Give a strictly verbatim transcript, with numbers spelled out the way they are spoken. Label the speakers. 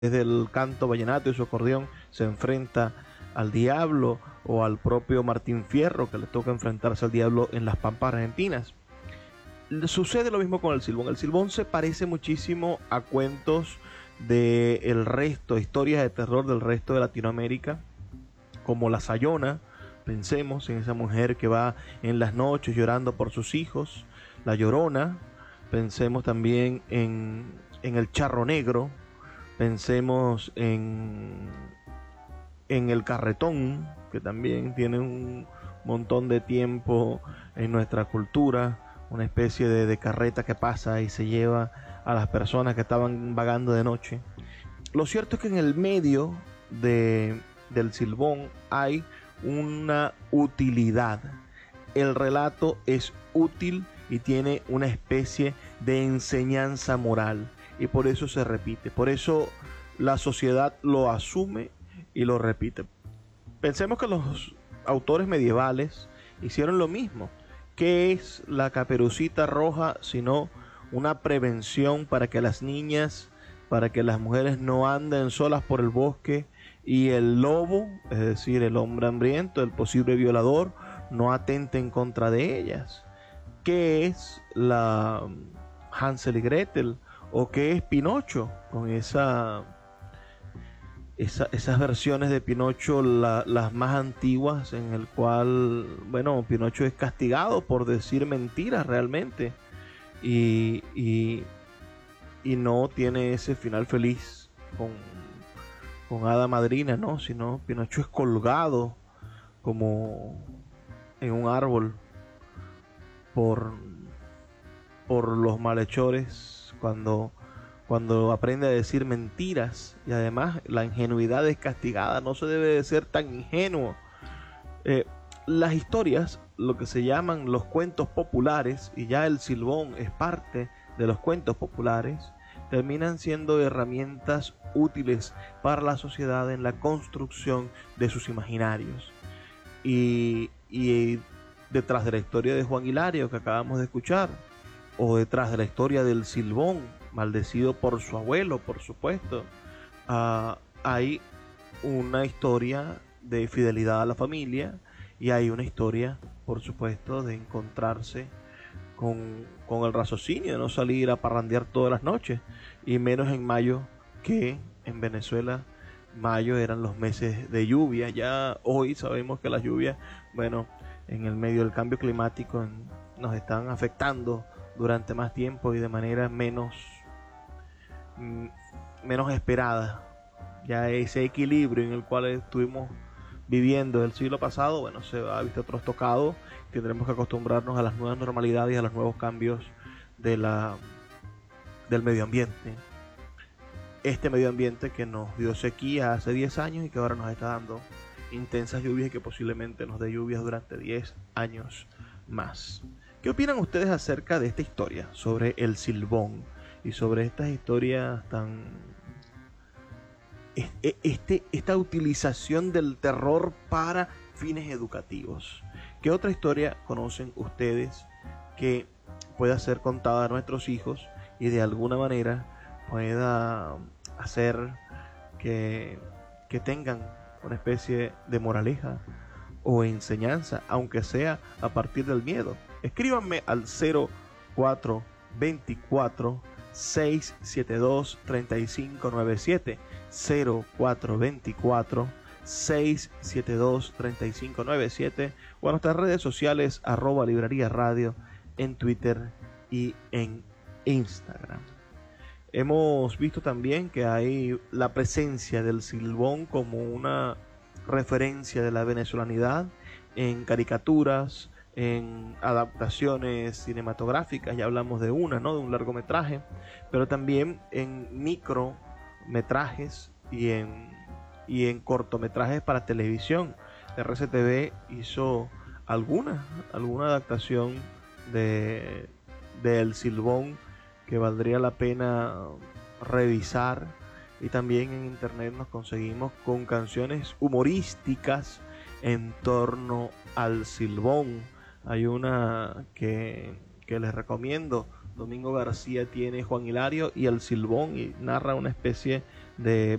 Speaker 1: desde el canto vallenato y su acordeón se enfrenta al diablo, o al propio Martín Fierro, que le toca enfrentarse al diablo en las Pampas argentinas. Sucede lo mismo con el silbón. El silbón se parece muchísimo a cuentos del resto, historias de terror del resto de Latinoamérica, como La Sayona. Pensemos en esa mujer que va en las noches llorando por sus hijos, La Llorona. Pensemos también en, en El Charro Negro. Pensemos en, en El Carretón, que también tiene un montón de tiempo en nuestra cultura, una especie de, de carreta que pasa y se lleva a las personas que estaban vagando de noche. Lo cierto es que en el medio de, del silbón hay una utilidad. El relato es útil y tiene una especie de enseñanza moral, y por eso se repite, por eso la sociedad lo asume y lo repite. Pensemos que los autores medievales hicieron lo mismo. ¿Qué es la Caperucita Roja sino una prevención para que las niñas, para que las mujeres no anden solas por el bosque, y el lobo, es decir, el hombre hambriento, el posible violador, no atente en contra de ellas? ¿Qué es la Hansel y Gretel? ¿O qué es Pinocho? Con esa, esa esas versiones de Pinocho, la, las más antiguas, en el cual, bueno, Pinocho es castigado por decir mentiras realmente, y, y, y no tiene ese final feliz con, con hada madrina, ¿no? Sino Pinocho es colgado como en un árbol por, por los malhechores cuando, cuando aprende a decir mentiras. Y además la ingenuidad es castigada, no se debe de ser tan ingenuo. Eh, las historias, lo que se llaman los cuentos populares, y ya el silbón es parte de los cuentos populares, terminan siendo herramientas útiles para la sociedad en la construcción de sus imaginarios. Y, y detrás de la historia de Juan Hilario que acabamos de escuchar, o detrás de la historia del silbón, maldecido por su abuelo, por supuesto, uh, hay una historia de fidelidad a la familia, y hay una historia, por supuesto, de encontrarse con, con el raciocinio de no salir a parrandear todas las noches, y menos en mayo, que en Venezuela mayo eran los meses de lluvia. Ya hoy sabemos que las lluvias, bueno, en el medio del cambio climático, en, nos están afectando durante más tiempo y de manera menos mm, menos esperada. Ya ese equilibrio en el cual estuvimos viviendo el siglo pasado, bueno, se ha visto trastocado. Tendremos que acostumbrarnos a las nuevas normalidades y a los nuevos cambios de la, del medio ambiente. Este medio ambiente que nos dio sequía hace diez años y que ahora nos está dando intensas lluvias, y que posiblemente nos dé lluvias durante diez años más. ¿Qué opinan ustedes acerca de esta historia sobre el silbón y sobre estas historias tan... Este, esta utilización del terror para fines educativos? ¿Qué otra historia conocen ustedes que pueda ser contada a nuestros hijos y de alguna manera pueda hacer que, que tengan una especie de moraleja o enseñanza, aunque sea a partir del miedo? Escríbanme al cero cuatro veinticuatro, seiscientos setenta y dos, treinta y cinco noventa y siete, cero cuatro veinticuatro, seiscientos setenta y dos, treinta y cinco noventa y siete, o a nuestras redes sociales arroba librería radio en Twitter y en Instagram. Hemos visto también que hay la presencia del silbón como una referencia de la venezolanidad en caricaturas, en adaptaciones cinematográficas. Ya hablamos de una, ¿no? De un largometraje, pero también en micrometrajes y en, y en cortometrajes para televisión. R C T V hizo alguna, alguna adaptación de, de El Silbón que valdría la pena revisar, y también en internet nos conseguimos con canciones humorísticas en torno al silbón. Hay una que, que les recomiendo. Domingo García tiene Juan Hilario y El Silbón, y narra una especie de